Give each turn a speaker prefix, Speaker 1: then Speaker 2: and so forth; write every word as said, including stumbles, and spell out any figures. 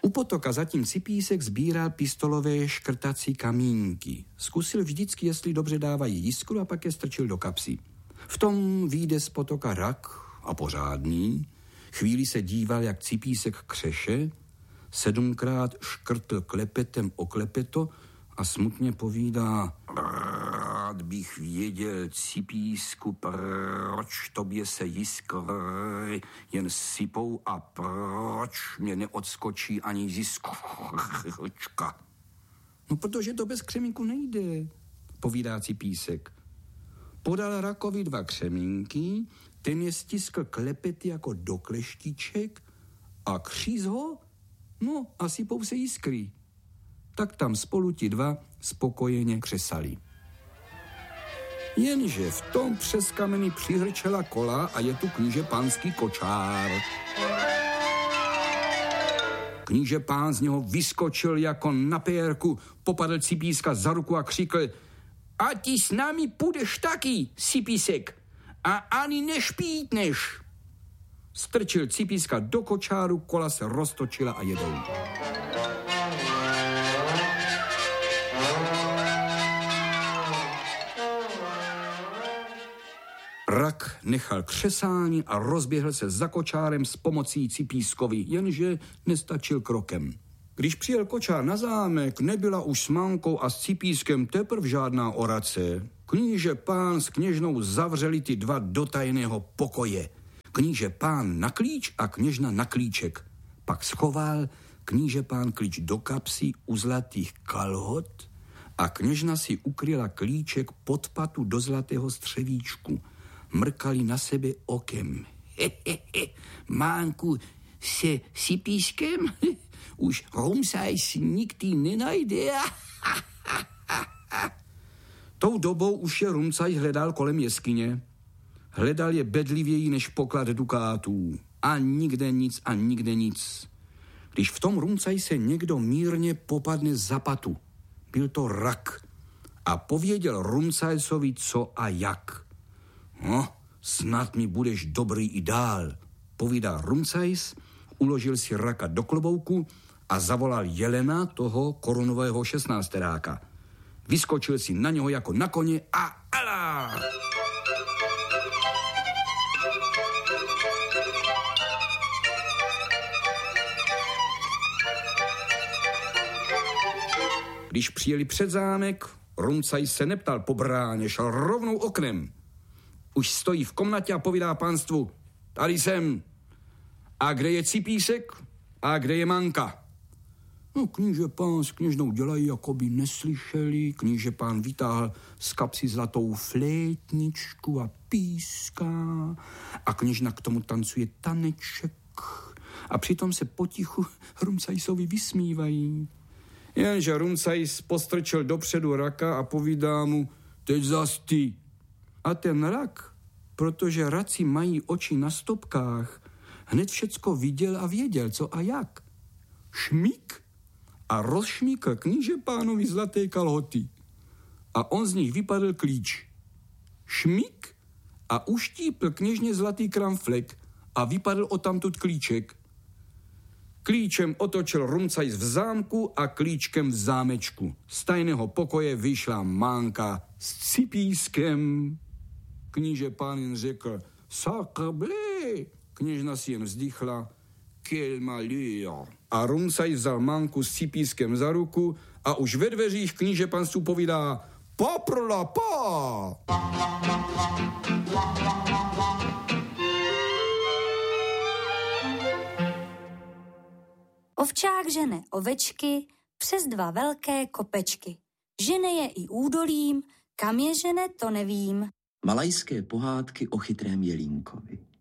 Speaker 1: U potoka zatím Cipísek sbíral pistolové škrtací kamínky. Zkusil vždycky, jestli dobře dávají jiskru, a pak je strčil do kapsy. V tom vyjde z potoka rak a pořádný. Chvíli se díval, jak Cipísek křeše, sedmkrát škrtl klepetem o klepeto a smutně povídá: rád bych věděl, Cipísku, proč tobě se jiskry jen sypou a proč mě neodskočí ani jiskřička. No, protože to bez křemínku nejde, povídá Cipísek. Podal rakovi dva křemínky, ten je stiskl klepety jako do kleštiček a kříz ho, no a sypou se jiskry. Tak tam spolu ti dva spokojeně křesali. Jenže v tom přes kameny přihrčela kola a je tu kníže pánský kočár. Kníže pán z něho vyskočil jako na pérku, popadl Cipíska za ruku a křikl: a ty s námi půjdeš taky, Cipísek, a ani nešpítneš. Strčil Cipíska do kočáru, kola se roztočila a jedou. Rak nechal křesání a rozběhl se za kočárem s pomocí Cipískovi, jenže nestačil krokem. Když přijel kočár na zámek, nebyla už s Mankou a s Cipískem teprv žádná orace. Kníže pán s kněžnou zavřeli ty dva do tajného pokoje. Kníže pán na klíč a kněžna na klíček. Pak schoval kníže pán klíč do kapsy u zlatých kalhot a kněžna si ukryla klíček pod patu do zlatého střevíčku. Mrkali na sebe okem. He, he, he. Mánku se Cipískem už Rumcajs nikdy nenajde. Tou dobou už je Rumcajs hledal kolem jeskyně. Hledal je bedlivěji než poklad dukátů. A nikde nic a nikde nic. Když v tom Rumcajse někdo mírně popadne za patu, byl to rak. A pověděl Rumcajsovi co a jak. No, snad mi budeš dobrý i dál, povídá Rumcajs, uložil si raka do klobouku a zavolal Jelena, toho korunového šestnácteráka. Vyskočil si na něho jako na koně a alá! Když přijeli před zámek, Rumcajs se neptal po bráně, šel rovnou oknem. Už stojí v komnatě a povídá pánstvu: tady jsem. A kde je Cipísek? A kde je Manka? No, kníže pán s kněžnou dělají, jako by neslyšeli. Kníže pán vytáhl z kapsy zlatou flétničku a píská. A kněžna k tomu tancuje taneček. A přitom se potichu Rumcajsovi vysmívají. Jenže Rumcajs postrčil dopředu raka a povídá mu: teď zas ty. A ten rak, protože raci mají oči na stopkách, hned všecko viděl a věděl, co a jak. Šmík a rozšmíkl kníže pánovi zlaté kalhoty. A on z nich vypadl klíč. Šmík a uštípl kněžně zlatý kramflek a vypadl odtamtud klíček. Klíčem otočil Rumcajs v zámku a klíčkem v zámečku. Z tajného pokoje vyšla Manka s Cipískem. Kníže pán jen řekl: sacreblé. Kněžna si jen vzdychla: quel malheur. A Rumcajs vzal Manku s Cipískem za ruku a už ve dveřích kníže panstvu povídá: paprla pa!
Speaker 2: Ovčák žene ovečky přes dva velké kopečky. Žene je i údolím, kam je žene, to nevím.
Speaker 3: Malajské pohádky o chytrém jelínkovi.